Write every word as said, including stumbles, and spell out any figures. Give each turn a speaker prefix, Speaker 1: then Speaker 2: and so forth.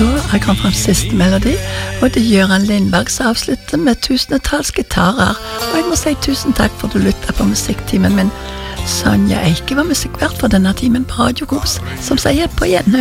Speaker 1: da har jeg kommet frem til siste melodi, og det er Jøran Lindberg som avslutter med tusenetals gitarer. Og jeg må si tusen takk for at du lyttet på musikktimen min. Sonja Eike var musikkvert for denne timen på Radio Kos, som sier på gjenhør.